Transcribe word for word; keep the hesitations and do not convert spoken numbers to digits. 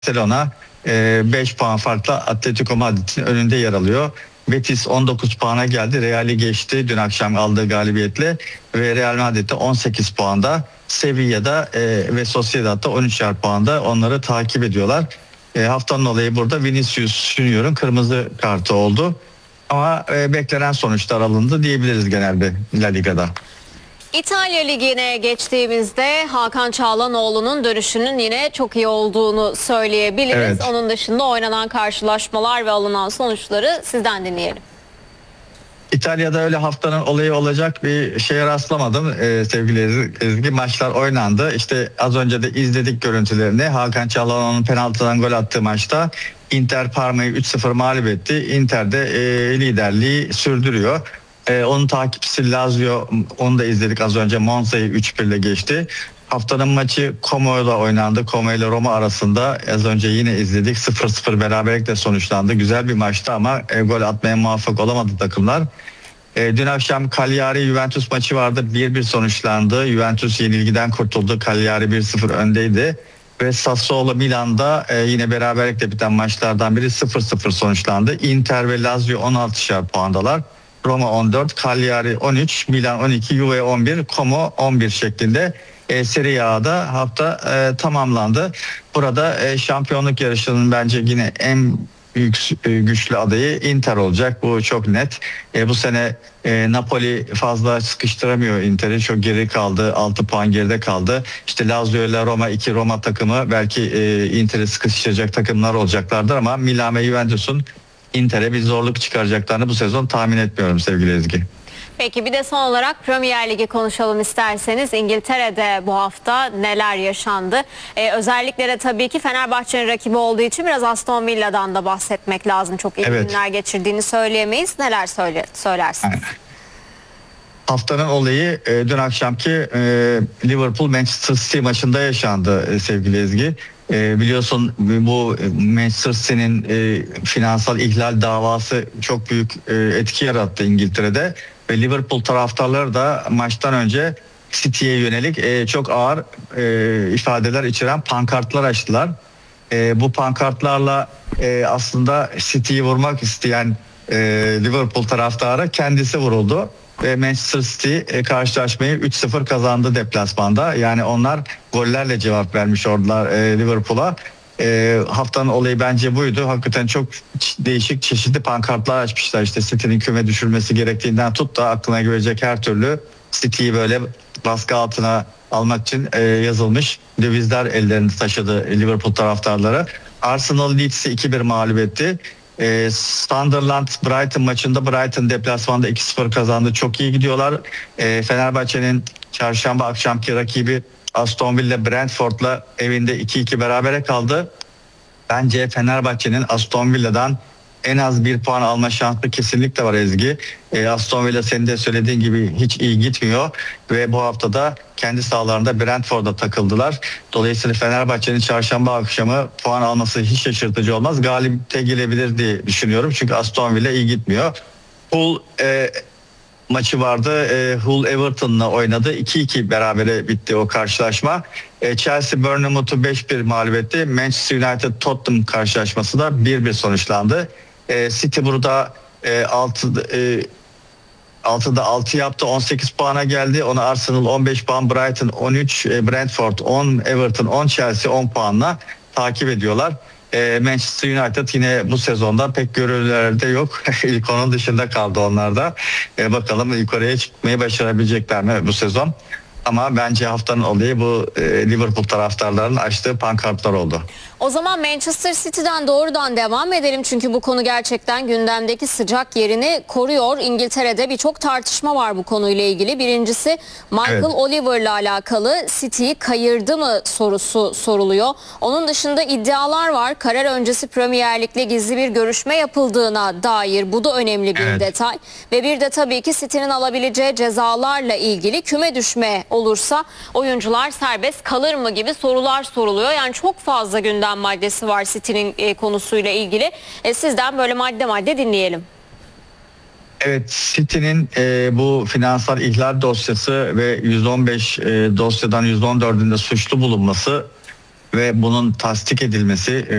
Barcelona beş puan farkla Atletico Madrid'in önünde yer alıyor. Betis on dokuz puana geldi. Real'i geçti dün akşam aldığı galibiyetle ve Real Madrid'de on sekiz puanda. Sevilla'da e, ve Sociedad'da on üçer puanda onları takip ediyorlar. E, haftanın olayı burada Vinicius Junior'un kırmızı kartı oldu. Ama e, beklenen sonuçlar alındı diyebiliriz genelde La Liga'da. İtalya Ligi'ne geçtiğimizde Hakan Çalhanoğlu'nun dönüşünün yine çok iyi olduğunu söyleyebiliriz. Evet. Onun dışında oynanan karşılaşmalar ve alınan sonuçları sizden dinleyelim. İtalya'da öyle haftanın olayı olacak bir şeye rastlamadım ee, sevgili Ezgi. Maçlar oynandı. İşte az önce de izledik görüntülerini. Hakan Çalhanoğlu'nun penaltıdan gol attığı maçta Inter Parma'yı üç sıfır mağlup etti. Inter de e, liderliği sürdürüyor. E, onun takipçisi Lazio, onu da izledik az önce. Monza'yı üç bir ile geçti. Haftanın maçı Como'da oynandı. Como ile Roma arasında az önce yine izledik. sıfır sıfır beraberlikle sonuçlandı. Güzel bir maçtı ama e, gol atmaya muvaffak olamadı takımlar. E, dün akşam Cagliari Juventus maçı vardı. bir bir sonuçlandı. Juventus yenilgiden kurtuldu. Cagliari bir sıfır öndeydi. Ve Sassuolo Milan'da e, yine beraberlikle biten maçlardan biri sıfır sıfır sonuçlandı. Inter ve Lazio on altışar puandalar. Roma on dört, Cagliari on üç, Milan on iki, Juve on bir, Como on bir şeklinde e, Serie A'da hafta e, tamamlandı. Burada e, şampiyonluk yarışının bence yine en büyük e, güçlü adayı Inter olacak. Bu çok net. E, bu sene e, Napoli fazla sıkıştıramıyor Inter'i. Çok geri kaldı. altı puan geride kaldı. İşte Lazio ile Roma, iki Roma takımı belki e, Inter'i sıkıştıracak takımlar olacaklardır ama Milan ve Juventus'un Inter'e bir zorluk çıkaracaklarını bu sezon tahmin etmiyorum sevgili Ezgi. Peki bir de son olarak Premier Ligi konuşalım isterseniz. İngiltere'de bu hafta neler yaşandı? Ee, özellikle de tabii ki Fenerbahçe'nin rakibi olduğu için biraz Aston Villa'dan da bahsetmek lazım. Çok iyi Evet. günler geçirdiğini söyleyemeyiz. Neler söyle, söylersiniz? Aynen. Haftanın olayı e, dün akşamki e, Liverpool Manchester City maçında yaşandı e, sevgili Ezgi. E, biliyorsun bu Manchester City'nin e, finansal ihlal davası çok büyük e, etki yarattı İngiltere'de ve Liverpool taraftarları da maçtan önce City'ye yönelik e, çok ağır e, ifadeler içeren pankartlar açtılar. E, bu pankartlarla e, aslında City'yi vurmak isteyen e, Liverpool taraftarı kendisi vuruldu. Ve Manchester City e, karşılaşmayı üç sıfır kazandı deplasmanda. Yani onlar gollerle cevap vermiş ordular e, Liverpool'a. E, haftanın olayı bence buydu. Hakikaten çok değişik çeşitli pankartlar açmışlar. İşte City'nin küme düşürmesi gerektiğinden tut da aklına gelecek her türlü City'yi böyle baskı altına almak için e, yazılmış dövizler ellerinde taşıdı Liverpool taraftarları. Arsenal Leeds'i iki bir mağlup etti. E, Sunderland Brighton maçında Brighton deplasmanda iki sıfır kazandı. Çok iyi gidiyorlar. E, Fenerbahçe'nin çarşamba akşamki rakibi Aston Villa Brentford'la evinde iki iki berabere kaldı. Bence Fenerbahçe'nin Aston Villa'dan en az bir puan alma şansı kesinlikle var Ezgi. E, Aston Villa senin de söylediğin gibi hiç iyi gitmiyor ve bu haftada kendi sahalarında Brentford'a takıldılar. Dolayısıyla Fenerbahçe'nin çarşamba akşamı puan alması hiç şaşırtıcı olmaz. Galipte gelebilir diye düşünüyorum çünkü Aston Villa iyi gitmiyor. Hull e, maçı vardı. E, Hull Everton'la oynadı. iki iki berabere bitti o karşılaşma. E, Chelsea Bournemouth'u beş bir mağlup etti. Manchester United Tottenham karşılaşması da bir bir sonuçlandı. E, City burada e, altı e, altıda altı yaptı, on sekiz puana geldi. Ona Arsenal on beş puan, Brighton on üç, e, Brentford on, Everton on, Chelsea on puanla takip ediyorlar. E, Manchester United yine bu sezonda pek görevlerde yok. İlk onun dışında kaldı onlar da. E, bakalım yukarıya çıkmayı başarabilecekler mi bu sezon? Ama bence haftanın olayı bu e, Liverpool taraftarlarının açtığı pankartlar oldu. O zaman Manchester City'den doğrudan devam edelim. Çünkü bu konu gerçekten gündemdeki sıcak yerini koruyor. İngiltere'de birçok tartışma var bu konuyla ilgili. Birincisi Michael Evet. Oliver'la alakalı City'yi kayırdı mı sorusu soruluyor. Onun dışında iddialar var. Karar öncesi Premier Lig'le gizli bir görüşme yapıldığına dair. Bu da önemli bir Evet. detay. Ve bir de tabii ki City'nin alabileceği cezalarla ilgili küme düşme olursa oyuncular serbest kalır mı gibi sorular soruluyor. Yani çok fazla gündem maddesi var City'nin e, konusuyla ilgili. E, sizden böyle madde madde dinleyelim. Evet, City'nin e, bu finansal ihlal dosyası ve yüzde on beş e, dosyadan yüzde on dördünde suçlu bulunması ve bunun tasdik edilmesi,